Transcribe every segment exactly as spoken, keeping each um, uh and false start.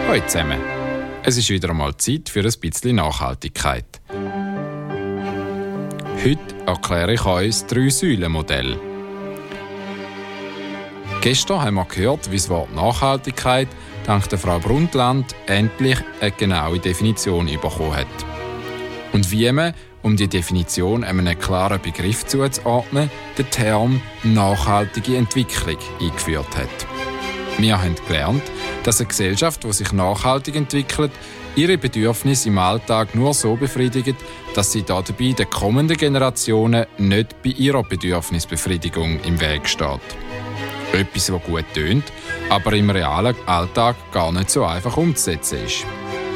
Hallo zusammen. Es ist wieder einmal Zeit für ein bisschen Nachhaltigkeit. Heute erkläre ich euch das Drei-Säulen-Modell. Gestern haben wir gehört, wie das Wort Nachhaltigkeit dank der Frau Brundtland endlich eine genaue Definition bekommen hat. Und wie man, um die Definition einem klaren Begriff zuzuordnen, den Term nachhaltige Entwicklung eingeführt hat. Wir haben gelernt, dass eine Gesellschaft, die sich nachhaltig entwickelt, ihre Bedürfnisse im Alltag nur so befriedigt, dass sie dabei den kommenden Generationen nicht bei ihrer Bedürfnisbefriedigung im Weg steht. Etwas, das gut tönt, aber im realen Alltag gar nicht so einfach umzusetzen ist.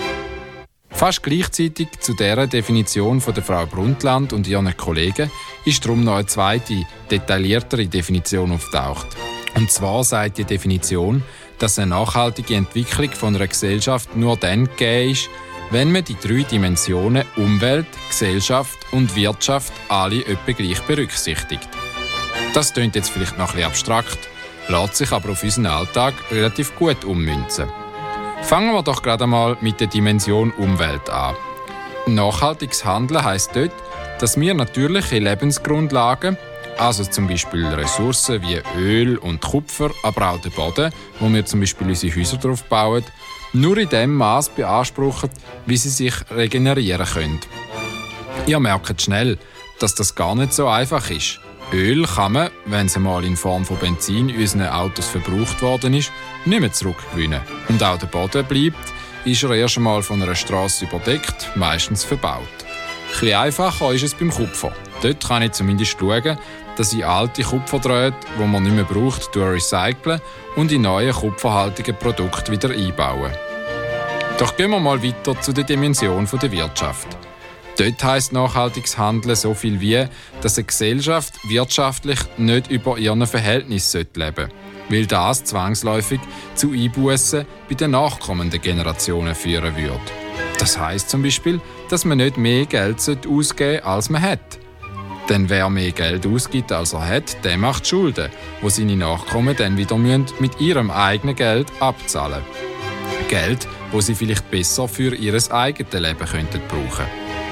Fast gleichzeitig zu dieser Definition von der Frau Brundtland und ihren Kollegen ist darum noch eine zweite, detailliertere Definition auftaucht. Und zwar sagt die Definition, dass eine nachhaltige Entwicklung von einer Gesellschaft nur dann gegeben ist, wenn man die drei Dimensionen Umwelt, Gesellschaft und Wirtschaft alle etwa gleich berücksichtigt. Das klingt jetzt vielleicht noch ein bisschen abstrakt, lässt sich aber auf unseren Alltag relativ gut ummünzen. Fangen wir doch gerade einmal mit der Dimension Umwelt an. Nachhaltiges Handeln heisst dort, dass wir natürliche Lebensgrundlagen, also zum Beispiel Ressourcen wie Öl und Kupfer, aber auch den Boden, wo wir zum Beispiel unsere Häuser drauf bauen, nur in dem Maß beanspruchen, wie sie sich regenerieren können. Ihr merkt schnell, dass das gar nicht so einfach ist. Öl kann man, wenn es einmal in Form von Benzin in unseren Autos verbraucht worden ist, nicht mehr zurückgewinnen. Und auch der Boden bleibt, ist er erst einmal von einer Strasse überdeckt, meistens verbaut. Ein bisschen einfacher ist es beim Kupfer. Dort kann ich zumindest schauen, dass ich alte Kupferdrähte, die man nicht mehr braucht, recyceln und in neue kupferhaltige Produkte wieder einbauen. Doch gehen wir mal weiter zu der Dimension der Wirtschaft. Dort heisst nachhaltiges Handeln so viel wie, dass eine Gesellschaft wirtschaftlich nicht über ihren Verhältnissen leben sollte, weil das zwangsläufig zu Einbussen bei den nachkommenden Generationen führen würde. Das heisst zum Beispiel, dass man nicht mehr Geld ausgeben sollte, als man hat. Denn wer mehr Geld ausgibt, als er hat, der macht Schulden, wo seine Nachkommen dann wieder mit ihrem eigenen Geld abzahlen müssen. Geld, das sie vielleicht besser für ihr eigenes Leben könnten brauchen.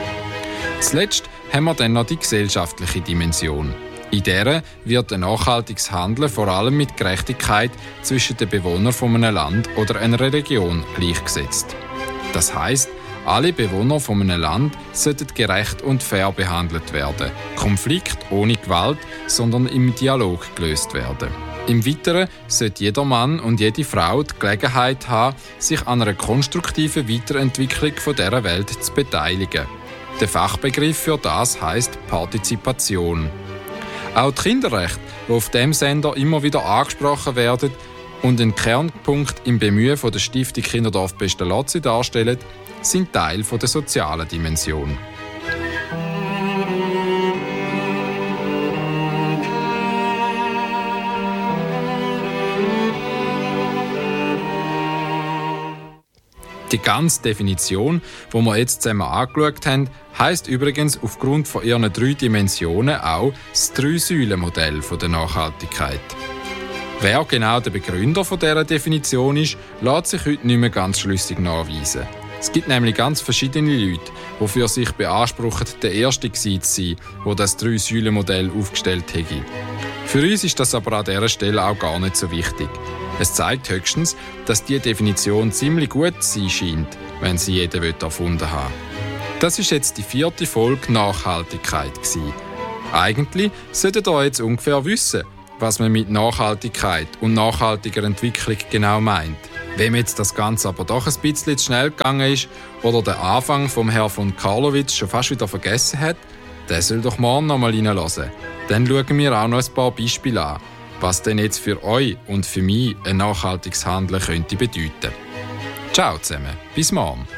Zuletzt haben wir dann noch die gesellschaftliche Dimension. In der wird ein nachhaltiges Handeln vor allem mit Gerechtigkeit zwischen den Bewohnern von einem Land oder einer Region gleichgesetzt. Das heisst, alle Bewohner von einem Land sollten gerecht und fair behandelt werden. Konflikt ohne Gewalt, sondern im Dialog gelöst werden. Im Weiteren sollte jeder Mann und jede Frau die Gelegenheit haben, sich an einer konstruktiven Weiterentwicklung dieser Welt zu beteiligen. Der Fachbegriff für das heisst Partizipation. Auch die Kinderrechte, die auf diesem Sender immer wieder angesprochen werden und einen Kernpunkt im Bemühen der Stiftung Kinderdorf Pestalozzi darstellen, sind Teil der sozialen Dimension. Die ganze Definition, die wir jetzt zusammen angeschaut haben, heisst übrigens aufgrund von ihren drei Dimensionen auch das Drei-Säulen-Modell der Nachhaltigkeit. Wer genau der Begründer dieser Definition ist, lässt sich heute nicht mehr ganz schlüssig nachweisen. Es gibt nämlich ganz verschiedene Leute, die für sich beanspruchen, der Erste gewesen zu sein, der das Drei-Säulen-Modell aufgestellt hätte. Für uns ist das aber an dieser Stelle auch gar nicht so wichtig. Es zeigt höchstens, dass diese Definition ziemlich gut sein scheint, wenn sie jeder erfunden haben will. Das ist jetzt die vierte Folge Nachhaltigkeit gewesen. Eigentlich solltet ihr jetzt ungefähr wissen, was man mit Nachhaltigkeit und nachhaltiger Entwicklung genau meint. Wem jetzt das Ganze aber doch ein bisschen zu schnell gegangen ist oder den Anfang vom Herrn von Karlowitz schon fast wieder vergessen hat, der soll doch morgen noch mal reinhören. Dann schauen wir auch noch ein paar Beispiele an, was denn jetzt für euch und für mich ein nachhaltiges Handeln könnte bedeuten. Ciao zusammen, bis morgen.